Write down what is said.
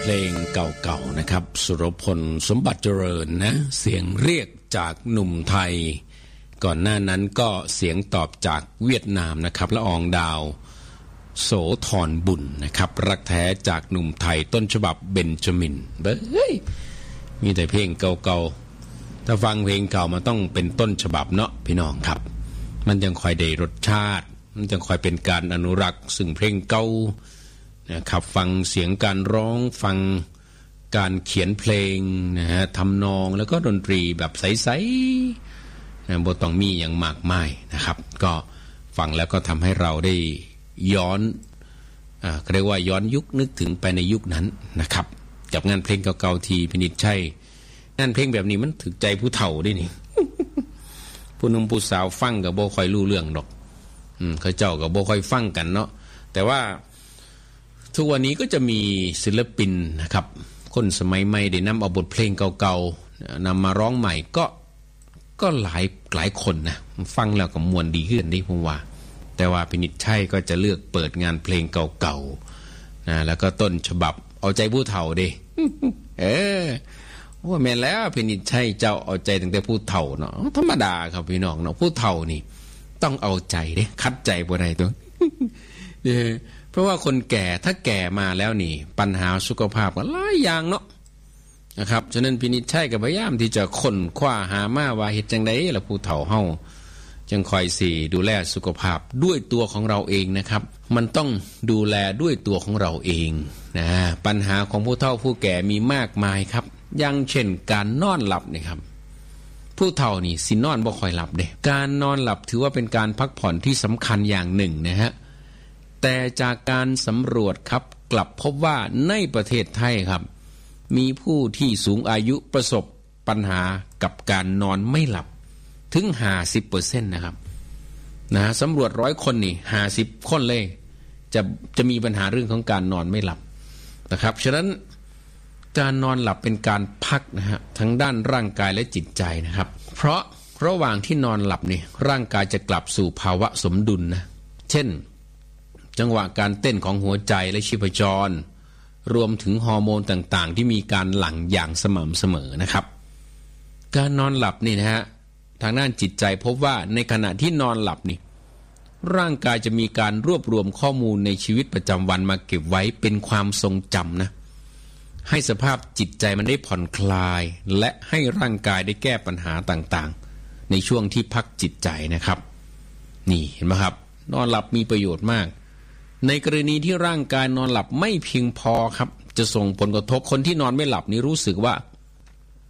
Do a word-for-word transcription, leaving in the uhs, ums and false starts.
เพลงเก่าๆนะครับสุรพลสมบัติเจริญนะเสียงเรียกจากหนุ่มไทยก่อนหน้านั้นก็เสียงตอบจากเวียดนามนะครับละอองดาวโสธรบุญนะครับรักแท้จากหนุ่มไทยต้นฉบับเบนจามินเฮ้ยมีแต่เพลงเก่าๆถ้าฟังเพลงเก่ามันต้องเป็นต้นฉบับเนาะพี่น้องครับมันยังคอยได้รสชาติมันยังคอยเป็นการอนุรักษ์ซึ่งเพลงเก่านะครับฟังเสียงการร้องฟังการเขียนเพลงนะฮะทำนองแล้วก็ดนตรีแบบใสๆนะบ่ต้องมีอย่างมากมายนะครับก็ฟังแล้วก็ทำให้เราได้ย้อนอ่าเรียกว่าย้อนยุคนึกถึงไปในยุคนั้นนะครับกับงานเพลงเก่าๆที่พินิจใช่งานเพลงแบบนี้มันถึกใจผู้เฒ่าด้วยนี่ ผู้หนุ่มผู้สาวฟังก็บ่ค่อยรู้เรื่องดอกอืมเขาเจ้าก็บ่ค่อยฟังกันเนาะแต่ว่าทุกวันนี้ก็จะมีศิลปินนะครับคนสมัยใหม่ได้นำเอาบทเพลงเก่าๆนำมาร้องใหม่ก็ก็หลายหลายคนนะฟังแล้วก็มวลดีขึ้นดิผมว่าแต่ว่าพินิจชัยก็จะเลือกเปิดงานเพลงเก่าๆนะแล้วก็ต้นฉบับเอาใจผู้เฒ่าดิ เออว่าแม่นแล้วพินิจชัยเจ้าเอาใจตั้งแต่ผู้เฒ่าเนาะธรรมดาครับพี่น้องเนาะผู้เฒ่านี่ต้องเอาใจเด้คัดใจบ่ได้ตัว เออเพราะว่าคนแก่ถ้าแก่มาแล้วนี่ปัญหาสุขภาพก็หลายอย่างเนาะนะครับฉะนั้นพินิจชัยก็พยายามที่จะค้นคว้าหามาว่าเฮ็ดจังได๋ล่ะผู้เฒ่าเฮาจังคอยสิดูแลสุขภาพด้วยตัวของเราเองนะครับมันต้องดูแลด้วยตัวของเราเองนะปัญหาของผู้เฒ่าผู้แก่มีมากมายครับอย่างเช่นการนอนหลับนี่ครับผู้เฒ่านี่สินอนบ่ค่อยหลับเด้การนอนหลับถือว่าเป็นการพักผ่อนที่สำคัญอย่างหนึ่งนะฮะแต่จากการสำรวจครับกลับพบว่าในประเทศไทยครับมีผู้ที่สูงอายุประสบปัญหากับการนอนไม่หลับถึง ห้าสิบเปอร์เซ็นต์ นะครับนะสำรวจร้อยคนนี่ห้าสิบคนเลยจะจะมีปัญหาเรื่องของการนอนไม่หลับนะครับฉะนั้นการนอนหลับเป็นการพักนะฮะทั้งด้านร่างกายและจิตใจนะครับเพราะระหว่างที่นอนหลับนี่ร่างกายจะกลับสู่ภาวะสมดุลนะเช่นจังหวะการเต้นของหัวใจและชีพจรรวมถึงฮอร์โมนต่างๆที่มีการหลั่งอย่างสม่ำเสมอนะครับการนอนหลับนี่นะฮะทางด้านจิตใจพบว่าในขณะที่นอนหลับนี่ร่างกายจะมีการรวบรวมข้อมูลในชีวิตประจำวันมาเก็บไว้เป็นความทรงจำนะให้สภาพจิตใจมันได้ผ่อนคลายและให้ร่างกายได้แก้ปัญหาต่างๆในช่วงที่พักจิตใจนะครับนี่เห็นไหมครับนอนหลับมีประโยชน์มากในกรณีที่ร่างกายนอนหลับไม่เพียงพอครับจะส่งผลกระทบคนที่นอนไม่หลับนี่รู้สึกว่า